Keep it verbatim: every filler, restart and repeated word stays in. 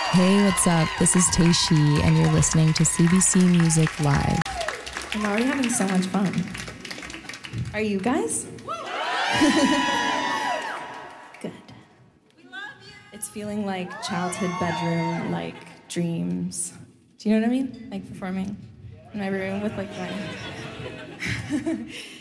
Hey, what's up? This is Teishi, and you're listening to C B C Music Live. I'm already having so much fun. Are you guys? Good. We love you. It's feeling like childhood bedroom, like dreams. Do you know what I mean? Like performing in my room with like my...